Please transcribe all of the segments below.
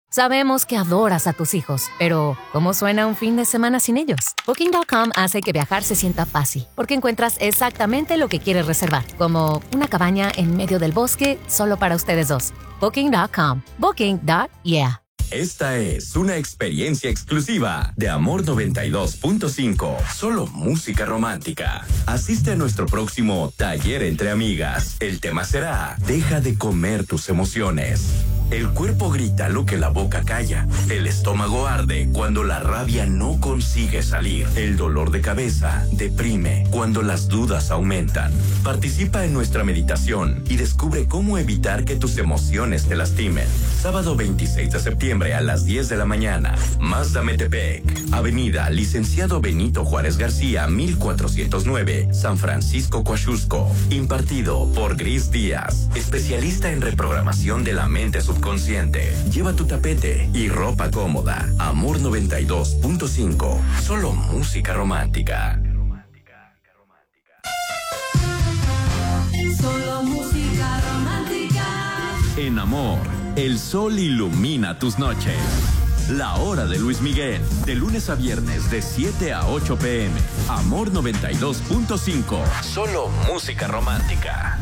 Sabemos que adoras a tus hijos, pero ¿cómo suena un fin de semana sin ellos? Booking.com hace que viajar se sienta fácil, porque encuentras exactamente lo que quieres reservar, como una cabaña en medio del bosque solo para ustedes dos. Booking.com. Booking.yeah. Esta es una experiencia exclusiva de Amor 92.5. Solo música romántica. Asiste a nuestro próximo taller entre amigas. El tema será: deja de comer tus emociones. El cuerpo grita lo que la boca calla. El estómago arde cuando la rabia no consigue salir. El dolor de cabeza deprime cuando las dudas aumentan. Participa en nuestra meditación y descubre cómo evitar que tus emociones te lastimen. Sábado 26 de septiembre a las 10 de la mañana. Mazda Metepec. Avenida Licenciado Benito Juárez García, 1409, San Francisco, Coaxusco. Impartido por Gris Díaz, especialista en reprogramación de la mente subconsciente. Lleva tu tapete y ropa cómoda. Amor 92.5. Solo música romántica. Solo música romántica. En Amor, el sol ilumina tus noches. La hora de Luis Miguel, de lunes a viernes de 7 a 8 p.m. Amor 92.5. Solo música romántica.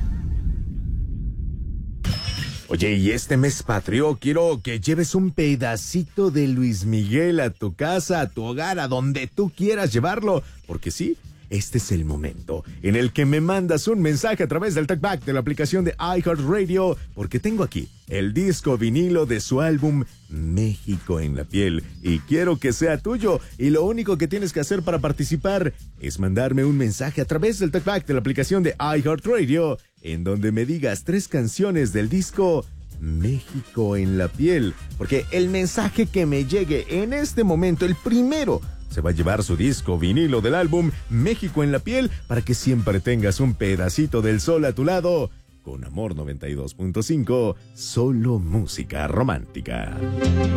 Oye, y este mes patrio quiero que lleves un pedacito de Luis Miguel a tu casa, a tu hogar, a donde tú quieras llevarlo. Porque sí, este es el momento en el que me mandas un mensaje a través del TalkBack de la aplicación de iHeartRadio, porque tengo aquí el disco vinilo de su álbum México en la piel y quiero que sea tuyo. Y lo único que tienes que hacer para participar es mandarme un mensaje a través del TalkBack de la aplicación de iHeartRadio, en donde me digas 3 canciones del disco México en la piel, porque el mensaje que me llegue en este momento, el primero, se va a llevar su disco vinilo del álbum México en la piel, para que siempre tengas un pedacito del sol a tu lado. Con Amor 92.5, solo música romántica.